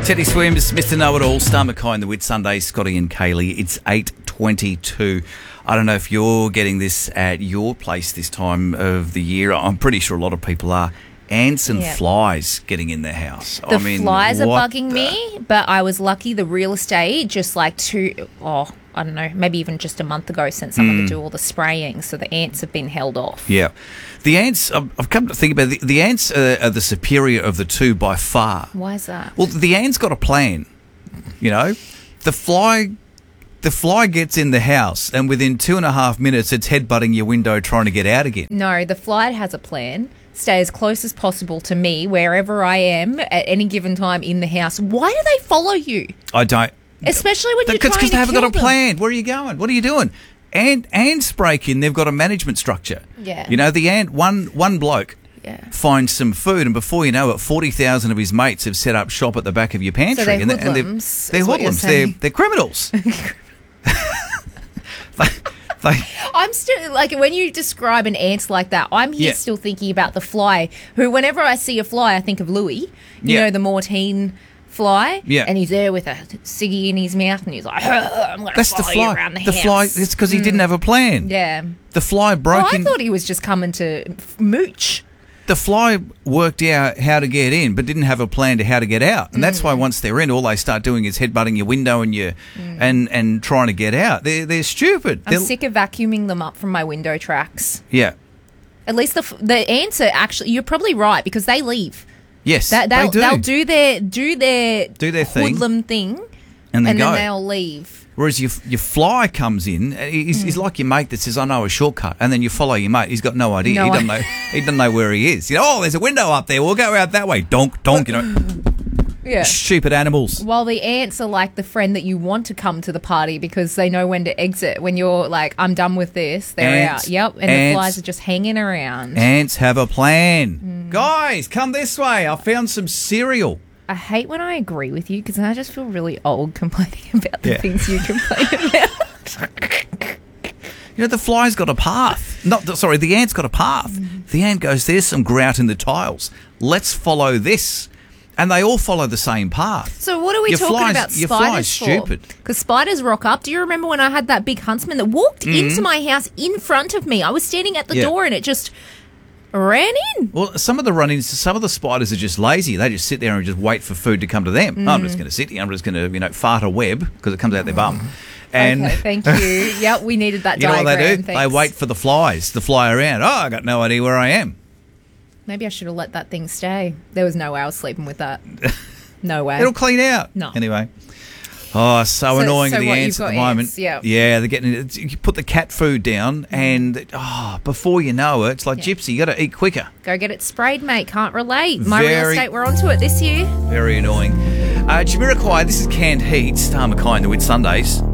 Teddy Swims, Mr. Know-It-All, Star Mackay and the Whit Sunday, Scotty and Kaylee. It's 8:22. I don't know if you're getting this at your place this time of the year. I'm pretty sure a lot of people are. Ants and flies getting in their house. The flies are bugging me, but I was lucky the real estate just like I don't know, maybe even just a month ago sent someone to do all the spraying, so the ants have been held off. Yeah. The ants, I've come to think about it, the ants are the superior of the two by far. Why is that? Well, the ant's got a plan, you know. The fly gets in the house and within 2.5 minutes it's headbutting your window trying to get out again. No, the fly has a plan. Stay as close as possible to me wherever I am at any given time in the house. Why do they follow you? I don't. Especially when you're trying to because they haven't got a them. plan. Where are you going? What are you doing? Ants break in. They've got a management structure. Yeah. You know, the ant, one bloke finds some food, and before you know it, 40,000 of his mates have set up shop at the back of your pantry. So they're hoodlums. They're hoodlums. They're criminals. I'm still, like, when you describe an ant like that, I'm here still thinking about the fly, who whenever I see a fly, I think of Louis, you know, the Mortine fly, and he's there with a ciggy in his mouth, and he's like, I'm going to follow you around the house. The fly, it's because he didn't have a plan. Yeah. The fly broke in. I thought he was just coming to mooch. The fly worked out how to get in, but didn't have a plan to how to get out, and that's why once they're in, all they start doing is headbutting your window and trying to get out. They're stupid. I'm sick of vacuuming them up from my window tracks. Yeah. At least the ants are actually. You're probably right, because they leave. Yes, they do. They'll do their thing, hoodlum thing, and then they'll leave. Whereas your fly comes in, he's like your mate that says, "I know a shortcut," and then you follow your mate. He's got no idea. He doesn't know where he is. You know, there's a window up there. We'll go out that way. Donk. You know. Yeah. Stupid animals. While the ants are like the friend that you want to come to the party because they know when to exit. When you're like, I'm done with this, they're out. Yep. And the flies are just hanging around. Ants have a plan. Guys, come this way. I found some cereal. I hate when I agree with you because I just feel really old complaining about the things you complain about. You know, the fly's got a path. The ant's got a path. The ant goes, there's some grout in the tiles. Let's follow this. And they all follow the same path. So what are we talking about spiders your fly's stupid. Because spiders rock up. Do you remember when I had that big huntsman that walked into my house in front of me? I was standing at the door and it just ran in. Well, some of the spiders are just lazy. They just sit there and just wait for food to come to them. I'm just going to sit here. I'm just going to, fart a web because it comes out their bum. And okay, thank you. Yep, we needed that diagram. You know what they do? Thanks. They wait for the flies to fly around. Oh, I got no idea where I am. Maybe I should have let that thing stay. There was no way I was sleeping with that. No way. It'll clean out. No. Anyway. Oh, so annoying the ants at the moment. Ants, yeah, they're getting. You put the cat food down, and before you know it, it's like Gypsy. You got to eat quicker. Go get it sprayed, mate. Can't relate. My real estate, we're onto it this year. Very annoying. Jamiroquai, this is Canned Heat. Star Mackay and the Whit Sundays.